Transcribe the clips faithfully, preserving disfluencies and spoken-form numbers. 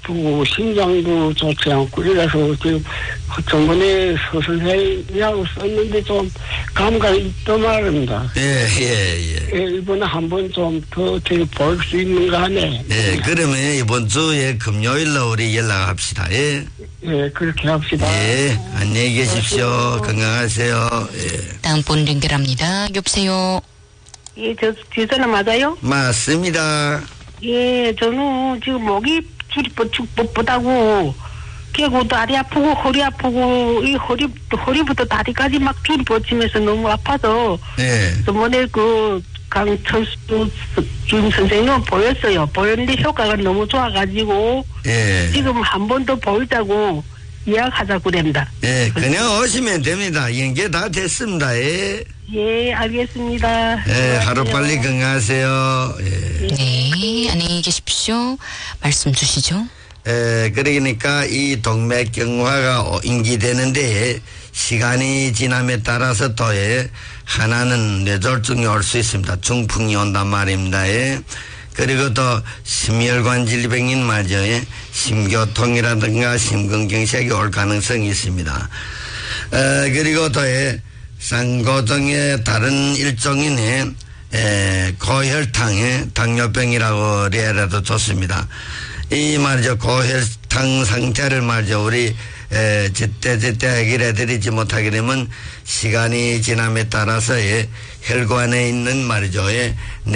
아프고 심장도 좋지 않고 이래서 지금 정번에 서선생이라고 썼는데 좀 감각이 있단 말입니다. 예, 예, 예. 예, 이번에 한번 좀 더 어떻게 볼 수 있는가 하네. 예, 그러면 이번 주에 금요일로 우리 연락합시다. 예. 예, 그렇게 합시다. 예, 안녕히 계십시오. 건강하세요. 예. 다음 분 연결합니다. 여보세요. 예, 저, 저 전화 맞아요? 맞습니다. 예, 저는 지금 목이 줄이 뻗쭉 뻗다고, 그리고 다리 아프고 허리 아프고, 이 허리, 허리부터 다리까지 막 줄이 뻗치면서 너무 아파서, 예. 저번에 그, 강철수 주임 선생님 보였어요. 보였는데 효과가 너무 좋아가지고, 예. 지금 한 번 더 보이자고 예약하자고 그랬다. 예, 그냥 오시면 됩니다. 연계 다 됐습니다. 예. 예, 알겠습니다. 예, 하루빨리 건강하세요. 예. 네, 안녕히 계십시오. 말씀 주시죠. 에, 그러니까 이 동맥경화가 인기되는데 시간이 지남에 따라서 또 예, 하나는 뇌졸중이 올 수 있습니다. 중풍이 온단 말입니다. 예. 그리고 또 심혈관 질병인 말이죠. 예. 심교통이라든가 심근경색이 올 가능성이 있습니다. 에, 그리고 또 예, 쌍고종의 다른 일종인 예, 에, 고혈당의 당뇨병이라고 해도 좋습니다. 이 말이죠. 고혈당 상태를 말이죠. 우리 에, 제때 제때 해결해 드리지 못하게 되면 시간이 지남에 따라서 예, 혈관에 있는 말이죠. 예,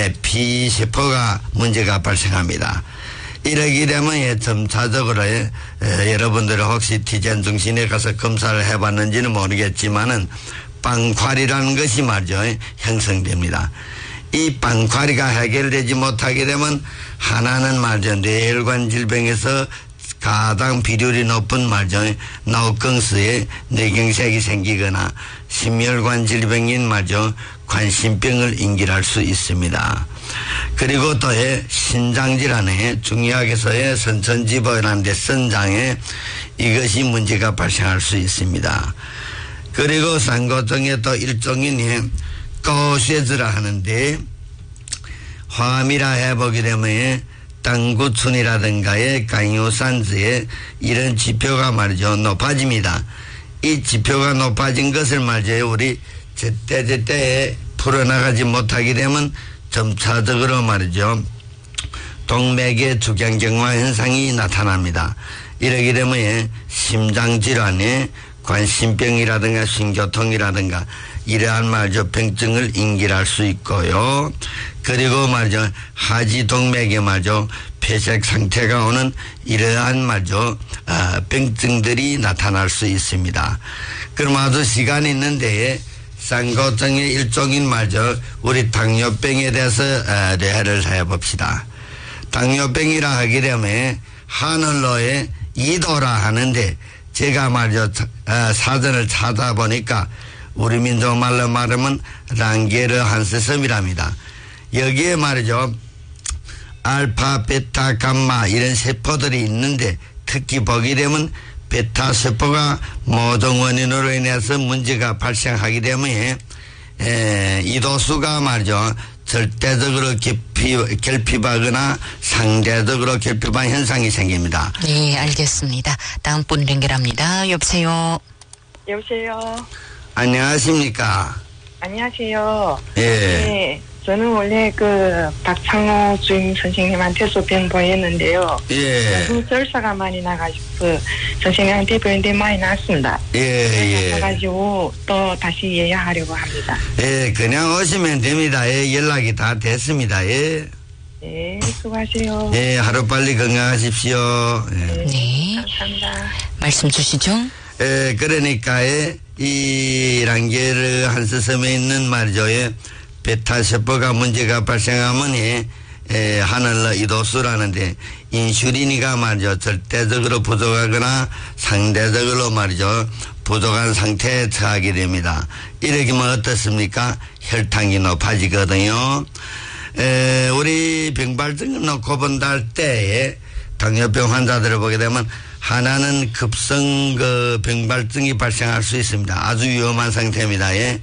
내피세포가 문제가 발생합니다. 이러게 되면 예, 점차적으로 예, 에, 여러분들이 혹시 티젠 중심에 가서 검사를 해봤는지는 모르겠지만은 빵塊이라는 것이 말이죠. 예, 형성됩니다. 이 빵塊이가 해결되지 못하게 되면 하나는 말이죠. 뇌혈관 질병에서 가장 비율이 높은 말이죠. 노경수에 뇌경색이 생기거나 심혈관 질병인 말이죠. 관심병을 인길할 수 있습니다. 그리고 또 신장질환에 중요하게서의 선천지보라는 데 선장에 이것이 문제가 발생할 수 있습니다. 그리고 쌍고종의 또 일종인 고쉐즈라 하는데 화암이라 해보게 되면 땅구춘이라든가의 강요산즈의 이런 지표가 말이죠. 높아집니다. 이 지표가 높아진 것을 말이죠. 우리 제때제때 풀어나가지 못하게 되면 점차적으로 말이죠. 동맥의 주경경화 현상이 나타납니다. 이러게 되면 심장질환에 관심병이라든가 심교통이라든가 이러한 말이죠. 병증을 인길할 수 있고요. 그리고 말이죠. 하지동맥에 말이죠. 폐색 상태가 오는 이러한 말이죠. 아, 병증들이 나타날 수 있습니다. 그럼 아주 시간이 있는데 쌍고종의 일종인 말이죠. 우리 당뇨병에 대해서 아, 대화를 해봅시다. 당뇨병이라 하게 되면 하늘로의 이도라 하는데 제가 말이죠. 아, 사전을 찾아보니까 우리 민족 말로 말하면 랑게르 한세섬이랍니다. 여기에 말이죠. 알파, 베타, 감마 이런 세포들이 있는데 특히 보게 되면 베타 세포가 모종 원인으로 인해서 문제가 발생하게 되면 에, 이도수가 말이죠. 절대적으로 결핍, 결핍하거나 상대적으로 결핍한 현상이 생깁니다. 네, 알겠습니다. 다음 분 연결합니다. 여보세요. 여보세요. 안녕하십니까? 안녕하세요. 예. 네, 저는 원래 그 박창호 주임 선생님한테서 변보했는데요. 예. 너무 절사가 많이 나가지고 그 선생님한테 변인데 많이 났습니다. 예, 예. 나가지고 또 다시 예약하려고 합니다. 예, 그냥 오시면 됩니다. 예, 연락이 다 됐습니다. 예. 네, 수고하세요. 예, 하루빨리 건강하십시오. 예. 네, 네. 감사합니다. 말씀 주시죠. 예, 그러니까, 예, 이 랑게르 한스섬에 있는 말이죠. 예, 베타세포가 문제가 발생하면, 예, 예, 하늘로 이도수라는데, 인슐린이가 말이죠. 절대적으로 부족하거나 상대적으로 말이죠. 부족한 상태에 처하게 됩니다. 이렇게 하면 어떻습니까? 혈당이 높아지거든요. 에, 우리 병발증을 놓고 본다 할 때에 당뇨병 환자들을 보게 되면 하나는 급성 그 병발증이 발생할 수 있습니다. 아주 위험한 상태입니다. 예.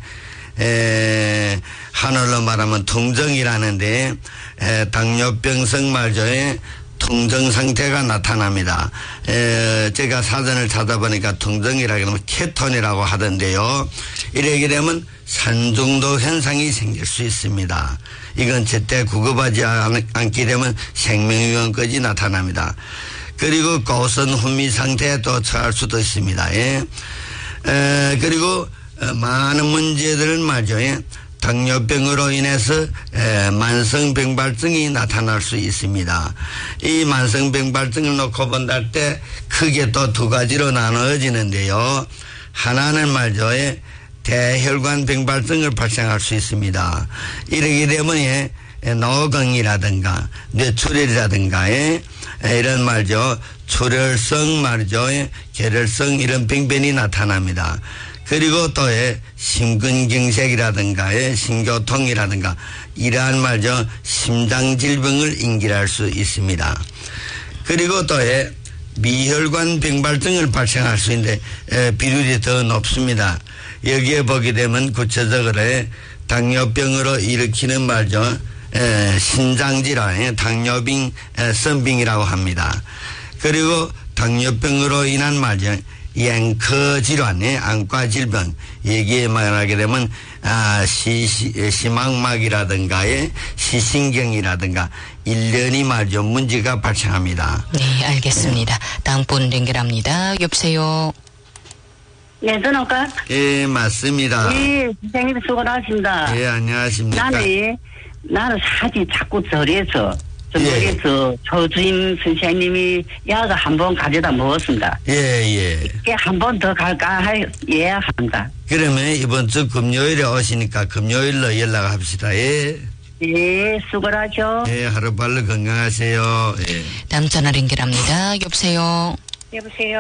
에, 하늘로 말하면 통정이라는데 에, 당뇨병성 말죠. 예. 통증 상태가 나타납니다. 에, 제가 사전을 찾아보니까 통증이라고 하면 케톤이라고 하던데요. 이렇게 되면 산중독 현상이 생길 수 있습니다. 이건 제때 구급하지 않게 되면 생명위험까지 나타납니다. 그리고 고선 훈미 상태에 또 처할 수도 있습니다. 예. 에, 그리고 많은 문제들은 말이죠. 예. 당뇨병으로 인해서 에, 만성병발증이 나타날 수 있습니다. 이 만성병발증을 놓고 본다 때 크게 또 두 가지로 나누어지는데요. 하나는 말이죠. 예. 대혈관 병발증을 발생할 수 있습니다. 이렇게 되면 예, 노경이라든가 뇌출혈이라든가 예, 이런 말이죠. 출혈성 말이죠. 예, 결혈성 이런 병변이 나타납니다. 그리고 또 예, 심근경색이라든가 예, 심교통이라든가 이러한 말이죠. 심장질병을 인길할 수 있습니다. 그리고 또 예, 미혈관 병발증을 발생할 수 있는데 에, 비율이 더 높습니다. 여기에 보게 되면 구체적으로 당뇨병으로 일으키는 말이죠. 에, 신장질환, 당뇨병, 에, 선빙이라고 합니다. 그리고 당뇨병으로 인한 말이죠. 앵커 질환, 안과 질병, 여기에 말하게 되면 아, 시, 시, 시망막이라든가 시신경이라든가 일련이 말이죠. 문제가 발생합니다. 네, 알겠습니다. 다음 분 연결합니다. 여보세요. 네, 전화가? 예, 맞습니다. 예, 선생님 수고 많으십니다. 예, 안녕하십니까. 나는, 나는 사지 자꾸 절에서, 저 예. 절에서 조주임 선생님이 약을 한 번 가져다 먹었습니다. 예, 예. 이게 한 번 더 갈까 할 예약합니다. 그러면 이번 주 금요일에 오시니까 금요일로 연락합시다. 예. 예, 수고하죠. 예, 하루빨리 건강하세요. 예. 다음 전화 연결합니다. 여보세요. 여보세요.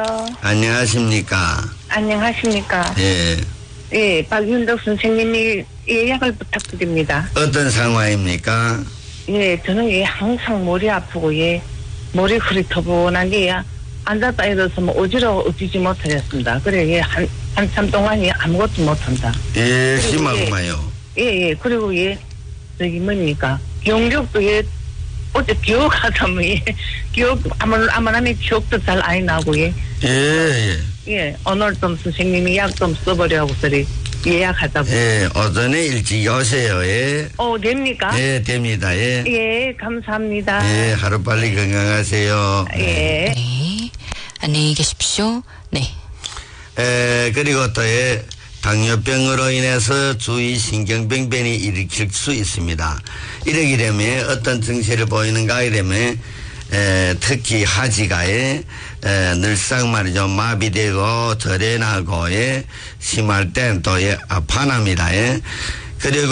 안녕하십니까. 안녕하십니까. 예. 예, 박윤덕 선생님이 예약을 부탁드립니다. 어떤 상황입니까? 예, 저는 예, 항상 머리 아프고 예, 머리 흐릿터분한 게 예, 앉았다 일어서 뭐 어지러워 어찌지 못하겠습니다. 그래 예, 한 한참 동안 예, 아무것도 못한다. 예, 심하구만요. 예, 예, 그리고 예, 저기 뭡니까 기억력도 예, 어제 기억 하자면 예, 기억 아무 아무나면 기억도 잘 안 나고 예, 예, 예. 예, 오늘 좀 선생님이 약 좀 써보려고 그래 예약하자고. 예, 오전에 일찍 오세요. 예. 어, 됩니까? 예, 됩니다. 예. 예, 감사합니다. 예, 하루빨리 건강하세요. 예. 네. 안녕히 계십시오. 네. 에, 그리고 또, 예, 당뇨병으로 인해서 주위 신경병변이 일으킬 수 있습니다. 이러게 되면 어떤 증세를 보이는가 하게 되면, 에, 특히 하지가, 예, 에, 늘상 말이죠. 마비되고, 절연하고, 예, 심할 땐 또, 예, 아파납니다. 예. 그리고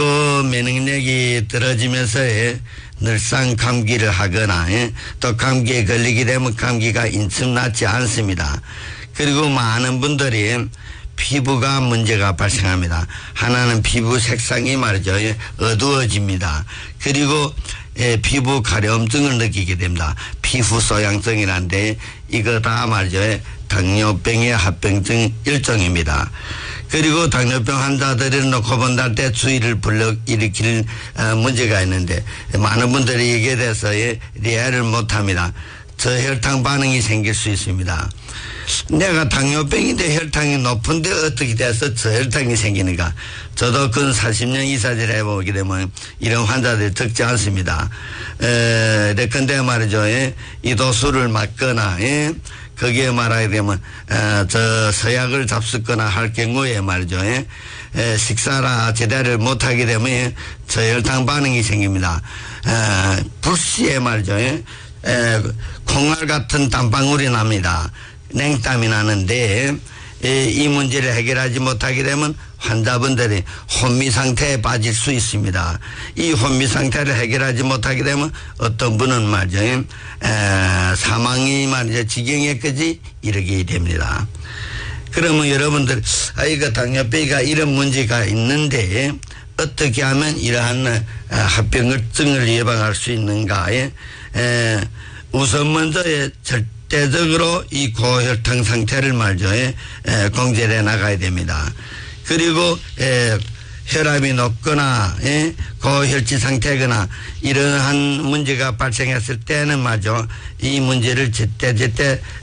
면역력이 떨어지면서, 예, 늘상 감기를 하거나, 예, 또 감기에 걸리게 되면 감기가 인층 낫지 않습니다. 그리고 많은 분들이 피부가 문제가 발생합니다. 하나는 피부 색상이 말이죠. 예, 어두워집니다. 그리고 예, 피부 가려움증을 느끼게 됩니다. 피부 소양증이란데 이거 다 말이죠. 예, 당뇨병의 합병증 일종입니다. 그리고 당뇨병 환자들을 놓고 본다 때 주의를 불러일으킬 어, 문제가 있는데 많은 분들이 여기에 대해서 예, 이해를 못합니다. 저혈당 반응이 생길 수 있습니다. 내가 당뇨병인데 혈당이 높은데 어떻게 돼서 저혈당이 생기는가. 저도 근 사십 년 이사질 해보게 되면 이런 환자들이 적지 않습니다. 에, 근데 말이죠. 예, 이도수를 맞거나, 예, 거기에 말하게 되면, 에, 저 서약을 잡수거나 할 경우에 말이죠. 예, 에, 식사라 제대로 못하게 되면 예, 저혈당 반응이 생깁니다. 에, 불시에 말이죠. 예, 에, 콩알 같은 땀방울이 납니다. 냉땀이 나는데 이 문제를 해결하지 못하게 되면 환자분들이 혼미 상태에 빠질 수 있습니다. 이 혼미 상태를 해결하지 못하게 되면 어떤 분은 말이죠. 에, 사망이 말이죠. 지경에까지 이르게 됩니다. 그러면 여러분들 아 이거 당뇨병이가 이런 문제가 있는데 어떻게 하면 이러한 합병증을 예방할 수 있는가. 에, 우선 먼저 절 대적으로 이 고혈당 상태를 말죠. 에, 공제해 나가야 됩니다. 그리고 에, 혈압이 높거나 예? 고혈脂 상태거나 이러한 문제가 발생했을 때는 마저 이 문제를 제때제때